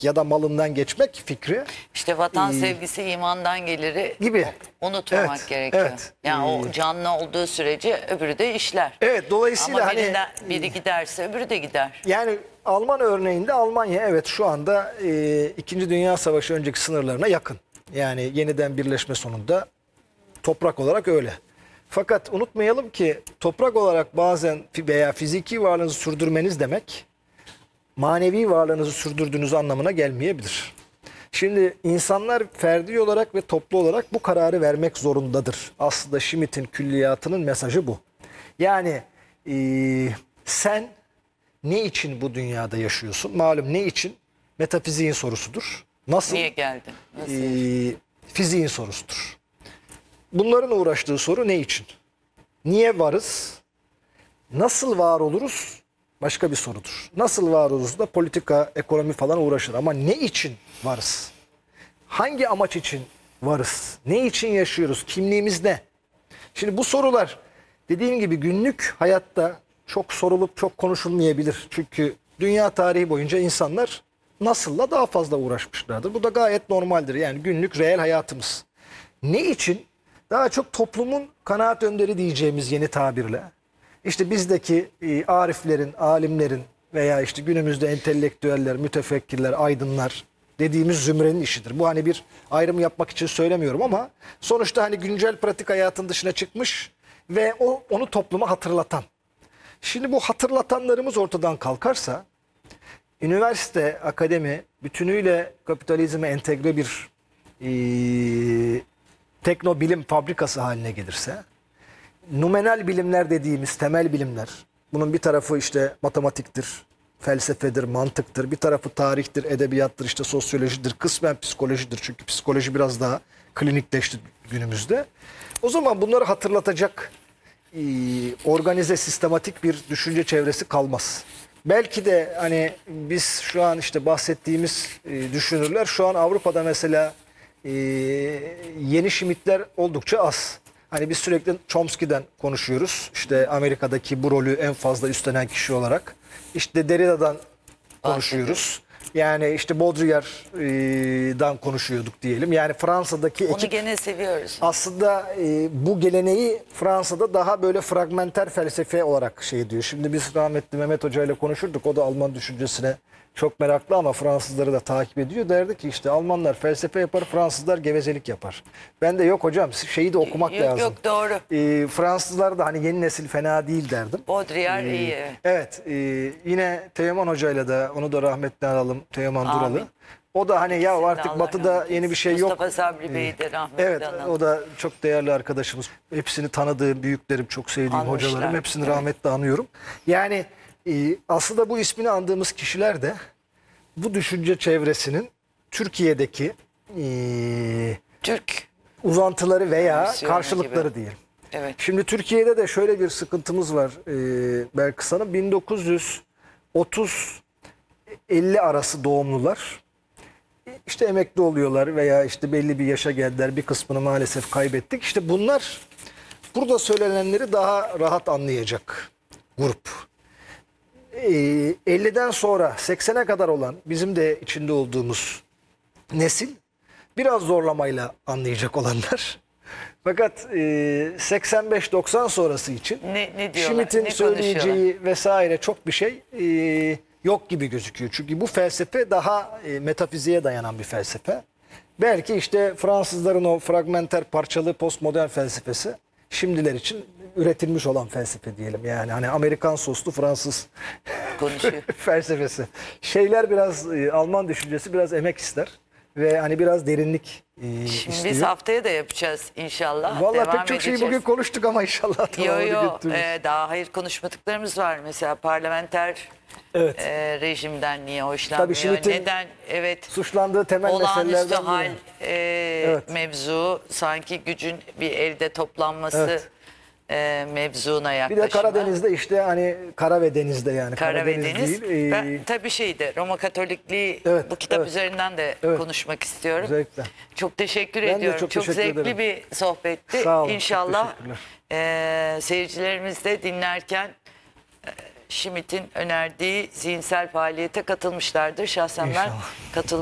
ya da malından geçmek fikri İşte vatan sevgisi imandan geliri gibi. unutmamak Evet, gerekiyor. evet. Yani o canlı olduğu sürece öbürü de işler. Evet, dolayısıyla Ama hani biri giderse öbürü de gider. yani Alman örneğinde Almanya evet şu anda İkinci Dünya Savaşı önceki sınırlarına yakın. Yani yeniden birleşme sonunda toprak olarak öyle. Fakat unutmayalım ki toprak olarak bazen veya fiziki varlığınızı sürdürmeniz demek manevi varlığınızı sürdürdüğünüz anlamına gelmeyebilir. Şimdi insanlar ferdi olarak ve toplu olarak bu kararı vermek zorundadır. Aslında Schmitt'in külliyatının mesajı bu. Yani sen ne için bu dünyada yaşıyorsun? Malum ne için? Metafiziğin sorusudur. Nasıl? Niye geldin? Nasıl? Fiziğin sorusudur. Bunların uğraştığı soru ne için? Niye varız? Nasıl var oluruz? Başka bir sorudur. Nasıl var oluruz da politika, ekonomi falan uğraşır. Ama ne için varız? Hangi amaç için varız? Ne için yaşıyoruz? Kimliğimiz ne? Şimdi bu sorular dediğim gibi günlük hayatta çok sorulup çok konuşulmayabilir. Çünkü dünya tarihi boyunca insanlar nasılla daha fazla uğraşmışlardır. Bu da gayet normaldir. Yani günlük reel hayatımız. Ne için? Daha çok toplumun kanaat önderi diyeceğimiz yeni tabirle. İşte bizdeki ariflerin, alimlerin veya işte günümüzde entelektüeller, mütefekkirler, aydınlar dediğimiz zümrenin işidir. Bu hani bir ayrım yapmak için söylemiyorum ama sonuçta hani güncel pratik hayatın dışına çıkmış ve onu topluma hatırlatan. Şimdi bu hatırlatanlarımız ortadan kalkarsa üniversite, akademi bütünüyle kapitalizme entegre bir teknobilim fabrikası haline gelirse, numenal bilimler dediğimiz temel bilimler, bunun bir tarafı işte matematiktir, felsefedir, mantıktır, bir tarafı tarihtir, edebiyattır, işte sosyolojidir, kısmen psikolojidir. Çünkü psikoloji biraz daha klinikleşti günümüzde. O zaman bunları hatırlatacak organize, sistematik bir düşünce çevresi kalmaz. Belki de hani biz şu an işte bahsettiğimiz düşünürler şu an Avrupa'da mesela yeni Schmitt'ler oldukça az. Hani biz sürekli Chomsky'den konuşuyoruz. İşte Amerika'daki bu rolü en fazla üstlenen kişi olarak. İşte Derrida'dan konuşuyoruz. Yani işte Baudrillard'dan konuşuyorduk diyelim. Yani Fransa'daki Onu ekip gene seviyoruz. aslında bu geleneği Fransa'da daha böyle fragmenter felsefe olarak şey diyor. Şimdi biz rahmetli Mehmet Hoca ile konuşurduk. O da Alman düşüncesine çok meraklı ama Fransızları da takip ediyor. Derdi ki işte Almanlar felsefe yapar, Fransızlar gevezelik yapar. Ben de yok hocam şeyi de okumak lazım. Yok doğru. Fransızlar da hani yeni nesil fena değil derdim. Baudrillard iyi. Evet. Yine Teoman Hoca ile de onu da rahmetle analım. Teoman Amin. Duralı. O da hani ya artık Allah Batı'da rahmet yeni bir şey eylesin. yok. Mustafa Sabri Bey'i de rahmetle Evet, analım. o da çok değerli arkadaşımız. Hepsini tanıdığım, büyüklerim, çok sevdiğim Anmışlar. hocalarım. Hepsini Evet. rahmetle anıyorum. Yani aslında bu ismini andığımız kişiler de bu düşünce çevresinin Türkiye'deki Türk. uzantıları veya Versiyonu karşılıkları gibi. diyelim. Evet. Şimdi Türkiye'de de şöyle bir sıkıntımız var Belkıs Hanım. 1930-50 arası doğumlular işte emekli oluyorlar veya işte belli bir yaşa geldiler. Bir kısmını maalesef kaybettik. İşte bunlar burada söylenenleri daha rahat anlayacak grup. 50'den sonra 80'e kadar olan bizim de içinde olduğumuz nesil biraz zorlamayla anlayacak olanlar. Fakat 85-90 sonrası için Ne diyorlar? Schmitt'in Ne söyleyeceği vesaire çok bir şey yok gibi gözüküyor. Çünkü bu felsefe daha metafiziğe dayanan bir felsefe. Belki işte Fransızların o fragmenter parçalı postmodern felsefesi şimdiler için üretilmiş olan felsefe diyelim. Yani hani Amerikan soslu Fransız Konuşuyor. felsefesi. Şeyler biraz Alman düşüncesi biraz emek ister ve hani biraz derinlik Şimdi istiyor. biz haftaya da yapacağız inşallah. Vallahi Devam pek çok şeyi edeceğiz. bugün konuştuk ama inşallah Yo tamamını yo götürürüz. daha hayır konuşmadıklarımız var. Mesela parlamenter Evet. rejimden niye hoşlanmıyor? Tabii Schmitt'in Neden? Evet. Suçlandığı temel Olağanüstü meselelerden hal biri. Evet. mevzu sanki gücün bir elde toplanması Evet. mevzuna Bir yaklaşımı. de Karadeniz'de işte hani kara ve denizde yani Kara ve Karadeniz Deniz. değil. Ben tabii Roma Katolikliği Evet, bu kitap evet. üzerinden de Evet. konuşmak istiyorum. Özellikle. Çok teşekkür Ben de ediyorum. çok Çok teşekkür zevkli ederim. bir sohbetti. Sağ olun, çok İnşallah teşekkürler. seyircilerimiz de dinlerken Schmidt'in önerdiği zihinsel faaliyete katılmışlardır. Şahsen ben İnşallah. katılmıştım.